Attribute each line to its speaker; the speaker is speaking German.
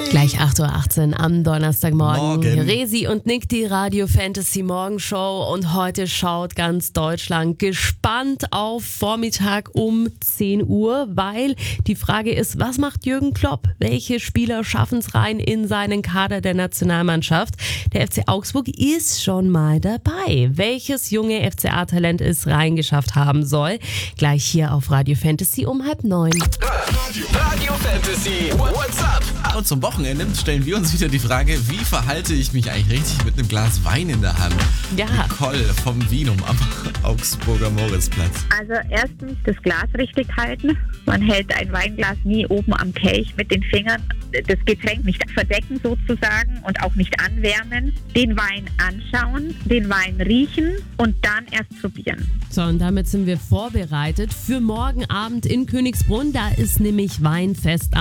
Speaker 1: Gleich 8.18 Uhr am Donnerstagmorgen.
Speaker 2: Morgen.
Speaker 1: Resi und Nick, die Radio Fantasy Morgenshow. Und heute schaut ganz Deutschland gespannt auf Vormittag um 10 Uhr, weil die Frage ist, was macht Jürgen Klopp? Welche Spieler schaffen es rein in seinen Kader der Nationalmannschaft? Der FC Augsburg ist schon mal dabei. Welches junge FCA-Talent es reingeschafft haben soll? Gleich hier auf Radio Fantasy um 8:30.
Speaker 3: Radio Fantasy, what's up?
Speaker 2: Und zum Wochenende stellen wir uns wieder die Frage, wie verhalte ich mich eigentlich richtig mit einem Glas Wein in der Hand?
Speaker 1: Ja.
Speaker 2: Nicole vom Vinum am Augsburger Moritzplatz.
Speaker 4: Also erstens das Glas richtig halten. Man hält ein Weinglas nie oben am Kelch mit den Fingern. Das Getränk nicht verdecken sozusagen und auch nicht anwärmen. Den Wein anschauen, den Wein riechen und dann erst probieren.
Speaker 1: So, und damit sind wir vorbereitet für morgen Abend in Königsbrunn. Da ist nämlich Weinfest